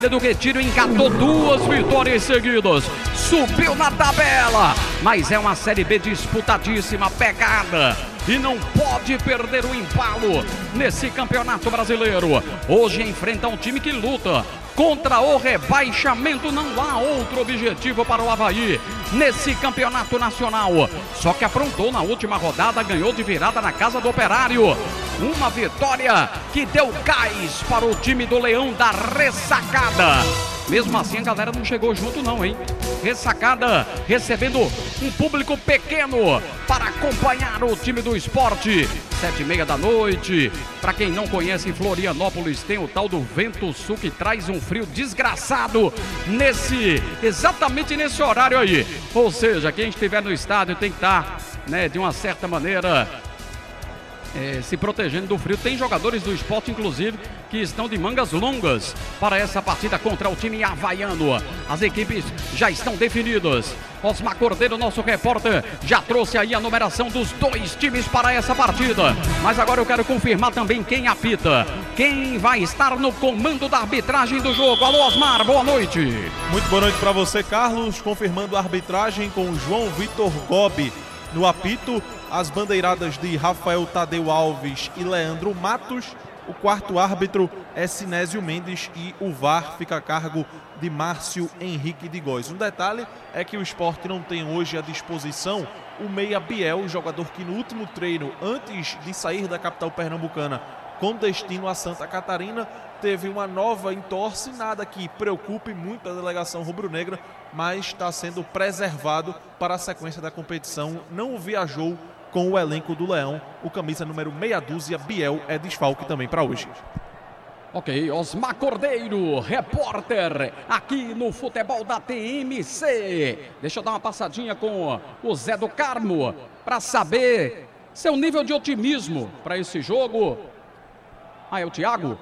do Retiro engatou 2 vitórias seguidas, subiu na tabela, mas é uma Série B disputadíssima, pegada, e não pode perder o embalo nesse campeonato brasileiro. Hoje enfrenta um time que luta contra o rebaixamento. Não há outro objetivo para o Avaí nesse campeonato nacional, só que aprontou na última rodada, ganhou de virada na casa do Operário. Uma vitória que deu gás para o time do Leão da Ressacada. Mesmo assim a galera não chegou junto não, hein? Ressacada recebendo um público pequeno para acompanhar o time do esporte. 7h30 da noite. Para quem não conhece, em Florianópolis tem o tal do vento sul que traz um frio desgraçado exatamente nesse horário aí. Ou seja, quem estiver no estádio tem que estar, né, de uma certa maneira se protegendo do frio. Tem jogadores do esporte, inclusive, que estão de mangas longas para essa partida contra o time havaiano. As equipes já estão definidas. Osmar Cordeiro, nosso repórter, já trouxe aí a numeração dos 2 times para essa partida. Mas agora eu quero confirmar também quem apita, quem vai estar no comando da arbitragem do jogo. Alô, Osmar, boa noite. Muito boa noite para você, Carlos. Confirmando a arbitragem com João Vitor Gobi no apito, as bandeiradas de Rafael Tadeu Alves e Leandro Matos. O quarto árbitro é Sinésio Mendes e o VAR fica a cargo de Márcio Henrique de Góes. Um detalhe é que o Sport não tem hoje à disposição o meia Biel, jogador que no último treino, antes de sair da capital pernambucana com destino a Santa Catarina, teve uma nova entorse, nada que preocupe muito a delegação rubro-negra, mas está sendo preservado para a sequência da competição. Não viajou com o elenco do Leão. O camisa número meia dúzia, Biel, é desfalque também para hoje. Ok, Osmar Cordeiro, repórter aqui no Futebol da TMC. Deixa eu dar uma passadinha com o Zé do Carmo para saber seu nível de otimismo para esse jogo. É o Thiago?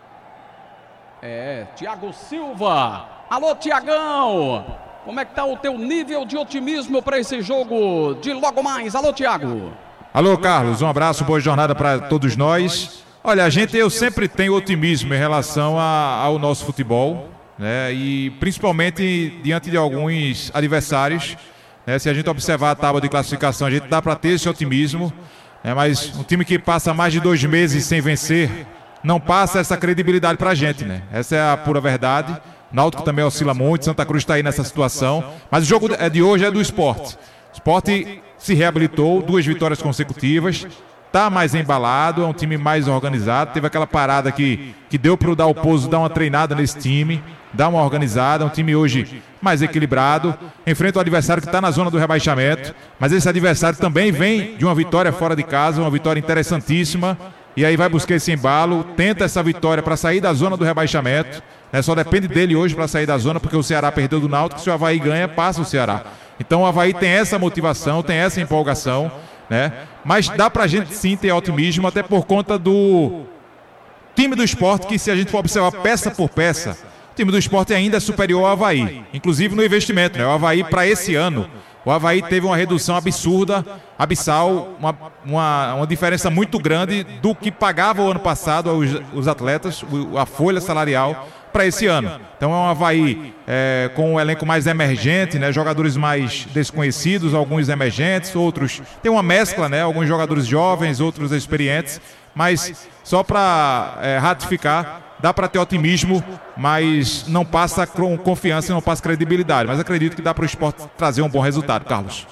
Thiago Silva. Alô, Thiagão. Como é que tá o teu nível de otimismo para esse jogo de logo mais? Alô, Thiago. Alô, Carlos. Um abraço, boa jornada para todos nós. Olha, eu sempre tenho otimismo em relação ao nosso futebol, né? E principalmente diante de alguns adversários, né? Se a gente observar a tábua de classificação, a gente dá para ter esse otimismo, né? Mas um time que passa mais de 2 meses sem vencer não passa essa credibilidade para a gente, né? Essa é a pura verdade. Náutico também oscila muito, Santa Cruz está aí nessa situação, mas o jogo de hoje é do Sport. O Sport se reabilitou, 2 vitórias consecutivas, está mais embalado, é um time mais organizado. Teve aquela parada que deu para o Dalpozo dar uma treinada nesse time, dar uma organizada. É um time hoje mais equilibrado, enfrenta o adversário que está na zona do rebaixamento, mas esse adversário também vem de uma vitória fora de casa, uma vitória interessantíssima, e aí vai buscar esse embalo, tenta essa vitória para sair da zona do rebaixamento, né? Só depende dele hoje para sair da zona, porque o Ceará perdeu do Náutico. Se o Avaí ganha, passa o Ceará. Então o Avaí tem essa motivação, tem essa empolgação, né? Mas dá pra gente sim ter otimismo, até por conta do time do Sport, que se a gente for observar peça por peça, o time do Sport ainda é superior ao Avaí, inclusive no investimento, né? O Avaí para esse ano, o Avaí teve uma redução absurda, abissal, uma diferença muito grande do que pagava o ano passado os atletas, a folha salarial para esse ano. Então é um Avaí com um elenco mais emergente, né? Jogadores mais desconhecidos, alguns emergentes, outros tem uma mescla, né? Alguns jogadores jovens, outros experientes, mas só para ratificar, dá para ter otimismo, mas não passa com confiança e não passa credibilidade. Mas acredito que dá para o Sport trazer um bom resultado, Carlos.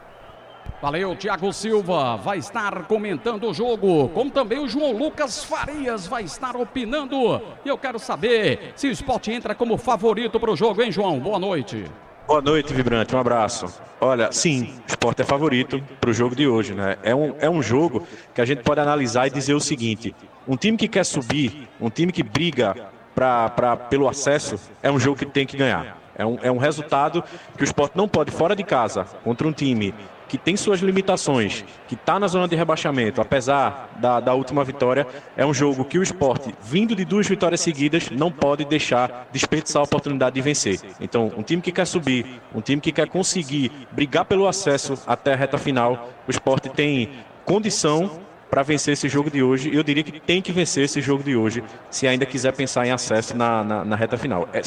Valeu, Thiago Silva vai estar comentando o jogo, como também o João Lucas Farias vai estar opinando. E eu quero saber se o Sport entra como favorito para o jogo, hein, João? Boa noite. Boa noite, Vibrante, um abraço. Olha, sim, o Sport é favorito para o jogo de hoje, né? É um jogo que a gente pode analisar e dizer o seguinte: um time que quer subir, um time que briga pelo acesso, é um jogo que tem que ganhar. É um resultado que o Sport não pode, fora de casa, contra um time que tem suas limitações, que está na zona de rebaixamento, apesar da última vitória. É um jogo que o Sport, vindo de 2 vitórias seguidas, não pode deixar desperdiçar a oportunidade de vencer. Então, um time que quer subir, um time que quer conseguir brigar pelo acesso até a reta final, o Sport tem condição para vencer esse jogo de hoje. Eu diria que tem que vencer esse jogo de hoje, se ainda quiser pensar em acesso na reta final.